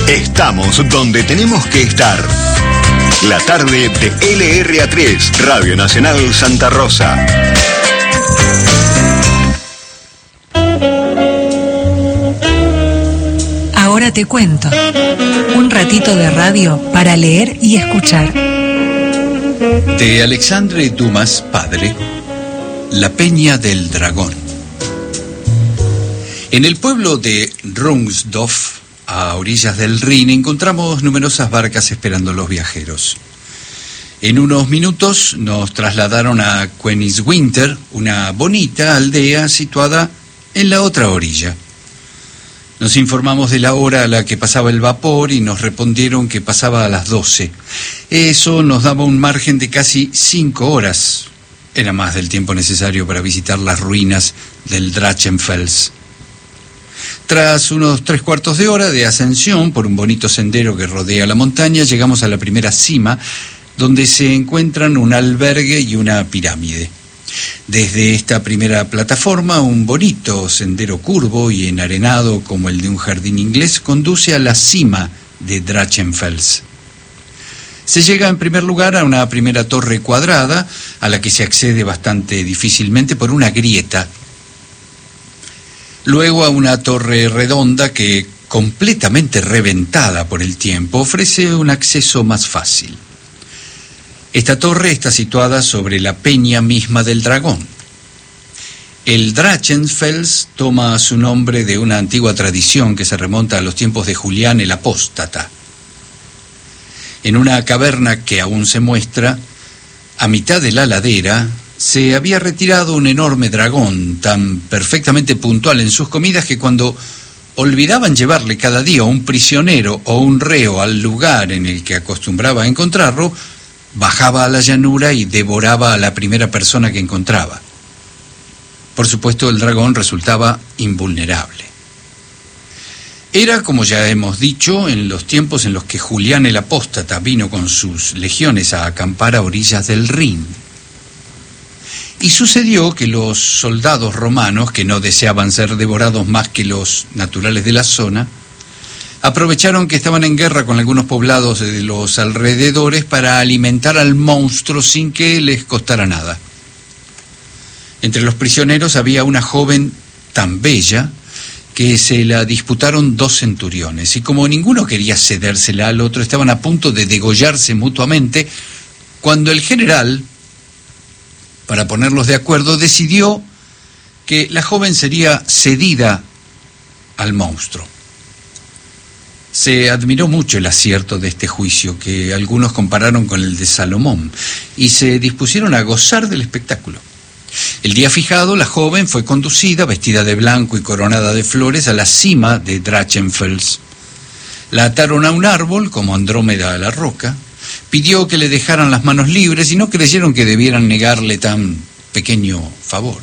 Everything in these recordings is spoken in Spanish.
Estamos donde tenemos que estar. La tarde de LRA3, Radio Nacional Santa Rosa. Ahora te cuento. Un ratito de radio para leer y escuchar. De Alexandre Dumas, padre, La Peña del Dragón. En el pueblo de Rungsdorf, a orillas del Rin, encontramos numerosas barcas esperando a los viajeros. En unos minutos nos trasladaron a Königswinter, una bonita aldea situada en la otra orilla. Nos informamos de la hora a la que pasaba el vapor y nos respondieron que pasaba a las 12. Eso nos daba un margen de casi 5 horas. Era más del tiempo necesario para visitar las ruinas del Drachenfels. Tras unos 3/4 de hora de ascensión por un bonito sendero que rodea la montaña, llegamos a la primera cima, donde se encuentran un albergue y una pirámide. Desde esta primera plataforma, un bonito sendero curvo y enarenado como el de un jardín inglés conduce a la cima de Drachenfels. Se llega en primer lugar a una primera torre cuadrada, a la que se accede bastante difícilmente por una grieta. Luego a una torre redonda que, completamente reventada por el tiempo, ofrece un acceso más fácil. Esta torre está situada sobre la peña misma del dragón. El Drachenfels toma su nombre de una antigua tradición que se remonta a los tiempos de Julián el Apóstata. En una caverna que aún se muestra, a mitad de la ladera, se había retirado un enorme dragón, tan perfectamente puntual en sus comidas que cuando olvidaban llevarle cada día un prisionero o un reo al lugar en el que acostumbraba a encontrarlo, bajaba a la llanura y devoraba a la primera persona que encontraba. Por supuesto, el dragón resultaba invulnerable. Era, como ya hemos dicho, en los tiempos en los que Julián el Apóstata vino con sus legiones a acampar a orillas del Rin. Y sucedió que los soldados romanos, que no deseaban ser devorados más que los naturales de la zona, aprovecharon que estaban en guerra con algunos poblados de los alrededores para alimentar al monstruo sin que les costara nada. Entre los prisioneros había una joven tan bella que se la disputaron 2 centuriones, y como ninguno quería cedérsela al otro, estaban a punto de degollarse mutuamente, cuando el general, para ponerlos de acuerdo, decidió que la joven sería cedida al monstruo. Se admiró mucho el acierto de este juicio, que algunos compararon con el de Salomón, y se dispusieron a gozar del espectáculo. El día fijado, la joven fue conducida, vestida de blanco y coronada de flores, a la cima de Drachenfels. La ataron a un árbol, como Andrómeda a la roca, pidió que le dejaran las manos libres y no creyeron que debieran negarle tan pequeño favor.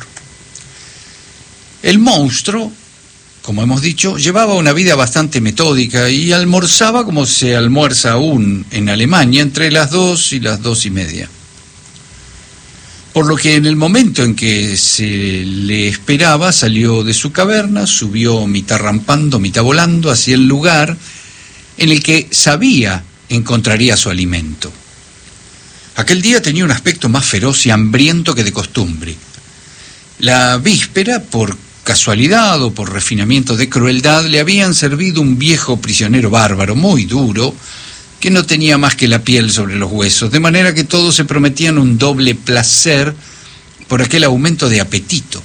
El monstruo, como hemos dicho, llevaba una vida bastante metódica y almorzaba como se almuerza aún en Alemania, entre las 2 y las 2:30. Por lo que en el momento en que se le esperaba, salió de su caverna, subió mitad rampando, mitad volando hacia el lugar en el que sabía encontraría su alimento. Aquel día tenía un aspecto más feroz y hambriento que de costumbre. La víspera, por casualidad o por refinamiento de crueldad, le habían servido un viejo prisionero bárbaro, muy duro, que no tenía más que la piel sobre los huesos, de manera que todos se prometían un doble placer por aquel aumento de apetito.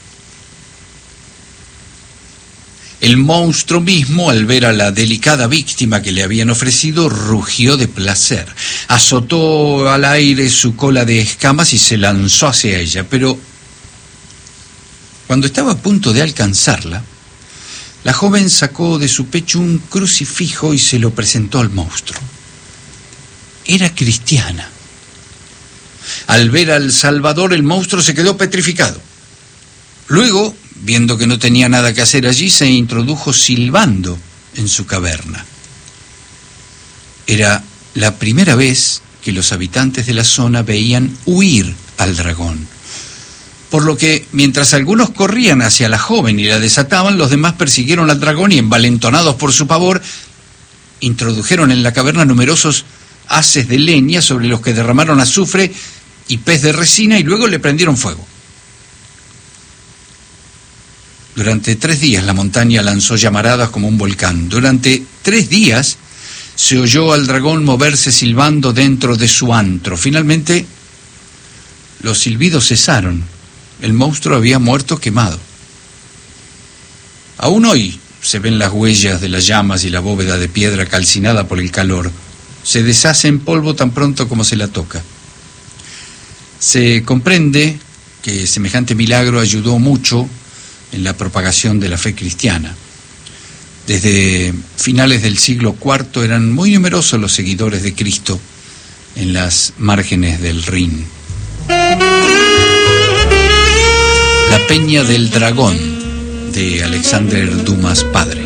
El monstruo mismo, al ver a la delicada víctima que le habían ofrecido, rugió de placer. Azotó al aire su cola de escamas y se lanzó hacia ella, pero cuando estaba a punto de alcanzarla, la joven sacó de su pecho un crucifijo y se lo presentó al monstruo. Era cristiana. Al ver al Salvador, el monstruo se quedó petrificado. Luego, viendo que no tenía nada que hacer allí, se introdujo silbando en su caverna. Era la primera vez que los habitantes de la zona veían huir al dragón. Por lo que, mientras algunos corrían hacia la joven y la desataban, los demás persiguieron al dragón y, envalentonados por su pavor, introdujeron en la caverna numerosos haces de leña sobre los que derramaron azufre y pez de resina y luego le prendieron fuego. Durante 3 días la montaña lanzó llamaradas como un volcán. Durante 3 días se oyó al dragón moverse silbando dentro de su antro. Finalmente, los silbidos cesaron. El monstruo había muerto quemado. Aún hoy se ven las huellas de las llamas y la bóveda de piedra calcinada por el calor. Se deshace en polvo tan pronto como se la toca. Se comprende que semejante milagro ayudó mucho en la propagación de la fe cristiana. Desde finales del siglo IV eran muy numerosos los seguidores de Cristo en las márgenes del Rin. La Peña del Dragón, de Alexander Dumas padre.